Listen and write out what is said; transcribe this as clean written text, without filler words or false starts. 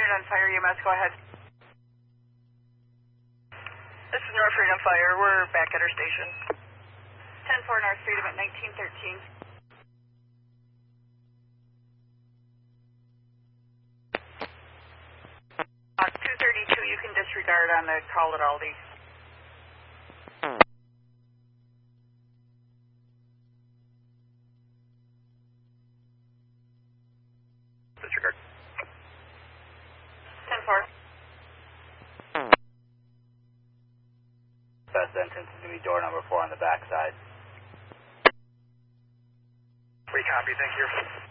unit on Fire EMS, go ahead. This is North Freedom Fire. We're back at our station. 10-4 North Freedom at 1913. 232, you can disregard on the call at Aldi. Disregard. 10-4. Best entrance is going to be door number 4 on the back side. Free copy, thank you.